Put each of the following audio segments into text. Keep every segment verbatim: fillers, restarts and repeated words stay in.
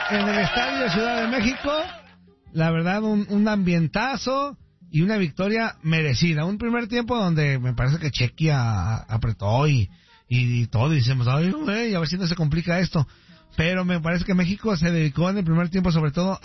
en el Estadio de Ciudad de México. La verdad, un, un ambientazo y una victoria merecida. Un primer tiempo donde me parece que Chequia apretó y, y, y todo. Y decimos, ay, güey, a ver si no se complica esto. Pero me parece que México se dedicó en el primer tiempo sobre todo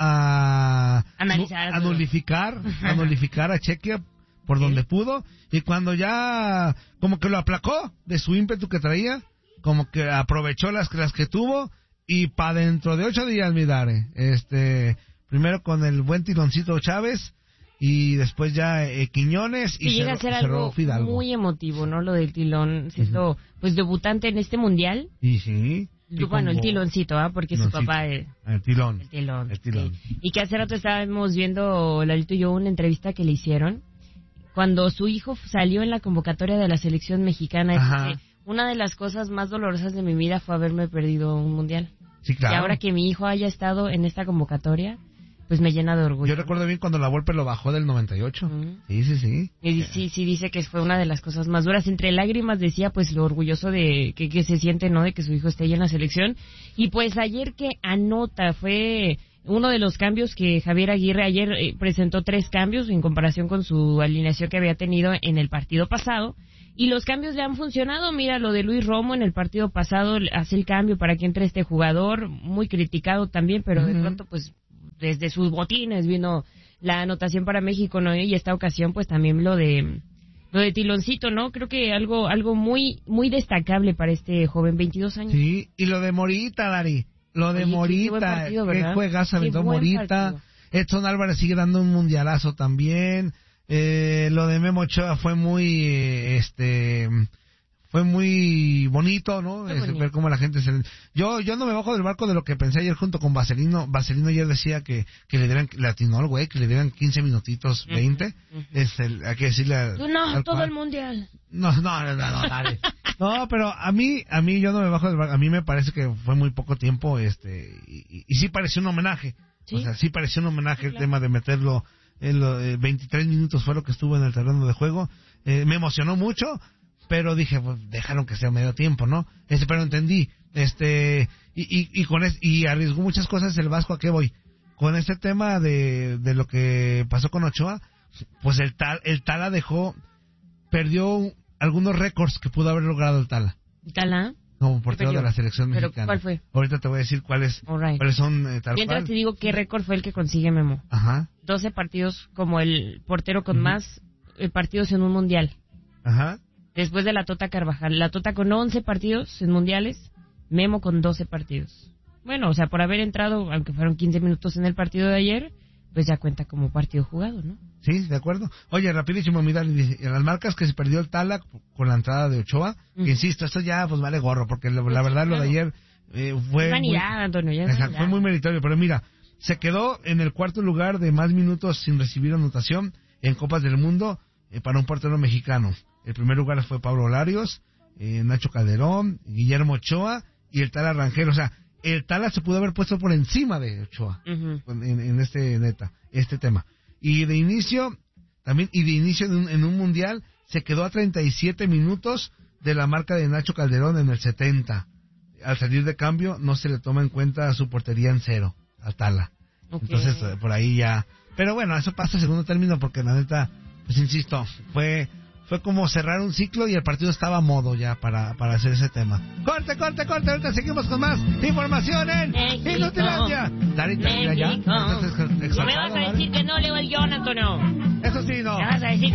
a, Analizar, a nulificar, a nulificar a Chequia por ¿Sí? donde pudo. Y cuando ya como que lo aplacó de su ímpetu que traía, como que aprovechó las, las que tuvo y para dentro de ocho días, mi Dare, este, primero con el buen tironcito Chávez y después ya eh, Quiñones y sí, llega cerró, a ser cerró algo Fidalgo. muy emotivo, ¿no? Lo del Tilón, siendo uh-huh. pues debutante en este mundial. Y sí. Y bueno, el tiloncito, ¿ah? ¿eh? Porque tiloncito. Su papá es... El tilón. El tilón. El tilón. Sí. Y que hace rato estábamos viendo, Lalito y yo, una entrevista que le hicieron cuando su hijo salió en la convocatoria de la selección mexicana. Ajá. Una de las cosas más dolorosas de mi vida fue haberme perdido un mundial. Sí, claro. Y ahora que mi hijo haya estado en esta convocatoria, pues me llena de orgullo. Yo recuerdo bien cuando la Volpe lo bajó del noventa y ocho. Uh-huh. Sí, sí, sí. Y sí, sí, dice que fue una de las cosas más duras. Entre lágrimas decía, pues, lo orgulloso de que, que se siente, ¿no? De que su hijo esté ahí en la selección. Y pues ayer que anota, fue uno de los cambios que Javier Aguirre ayer eh, presentó tres cambios en comparación con su alineación que había tenido en el partido pasado. Y los cambios le han funcionado. Mira, lo de Luis Romo en el partido pasado hace el cambio para que entre este jugador, muy criticado también, pero uh-huh. de pronto, pues, desde sus botines vino la anotación para México, ¿no? Y esta ocasión, pues, también lo de lo de Tiloncito, ¿no? Creo que algo algo muy muy destacable para este joven, veintidós años. Sí, y lo de Morita, Dari. Lo de Oye, Morita, qué, partido, qué juegas aventó Morita. Partido. Edson Álvarez sigue dando un mundialazo también. Eh, lo de Memo Ochoa fue muy, eh, este, fue muy bonito, ¿no? Es, bonito. Ver cómo la gente se... Yo yo no me bajo del barco de lo que pensé ayer junto con Vaselino. Vaselino ayer decía que, que le dieran, le atinó al güey, que le dieran quince minutitos, veinte. Uh-huh, uh-huh. Es el, hay que decirle... A, Tú no, todo cual. El mundial. No, no, no, no, no, dale. No, pero a mí, a mí yo no me bajo del barco. A mí me parece que fue muy poco tiempo, este, y, y, y sí pareció un homenaje. ¿Sí? O sea, sí pareció un homenaje, sí, claro. El tema de meterlo... En los eh, veintitrés minutos fue lo que estuvo en el terreno de juego. Eh, me emocionó mucho, pero dije, pues dejaron que sea medio tiempo, ¿no? Este, pero entendí, este, y, y, y con es, y arriesgó muchas cosas el Vasco. ¿A qué voy? Con este tema de, de lo que pasó con Ochoa, pues el tal, el Tala dejó, perdió algunos récords que pudo haber logrado el Tala. ¿El Tala? Como portero de la selección ¿Pero mexicana. ¿Cuál fue? Ahorita te voy a decir cuáles, right. cuáles son eh, tal Mientras cual. te digo qué récord fue el que consigue Memo. Ajá. doce partidos como el portero con uh-huh. más eh, partidos en un mundial. Ajá. Después de la Tota Carvajal. La Tota con once partidos en mundiales, Memo con doce partidos. Bueno, o sea, por haber entrado, aunque fueron quince minutos en el partido de ayer, pues ya cuenta como partido jugado, ¿no? Sí, de acuerdo. Oye, rapidísimo, mira, las marcas que se perdió el Tala con la entrada de Ochoa, uh-huh. que insisto, esto ya pues vale gorro, porque la, la verdad lo de ayer eh, fue... Es vanidad, muy, Antonio, ya es exacto, fue muy meritorio, pero mira, se quedó en el cuarto lugar de más minutos sin recibir anotación en Copas del Mundo eh, para un portero mexicano. El primer lugar fue Pablo Larios, eh, Nacho Calderón, Guillermo Ochoa y el Tala Rangel. O sea, el Tala se pudo haber puesto por encima de Ochoa uh-huh. en, en este neta, este tema. Y de inicio, también, y de inicio en un, en un mundial, se quedó a treinta y siete minutos de la marca de Nacho Calderón en el setenta. Al salir de cambio, no se le toma en cuenta su portería en cero, a Tala. Okay. Entonces, por ahí ya... Pero bueno, eso pasa a segundo término, porque la neta, pues insisto, fue... Fue como cerrar un ciclo y el partido estaba a modo ya para, para hacer ese tema. Corte, corte, corte. Ahorita seguimos con más información en Inutilandia. Dari, ya. ¿No me vas a decir que no leo el guión, Antonio?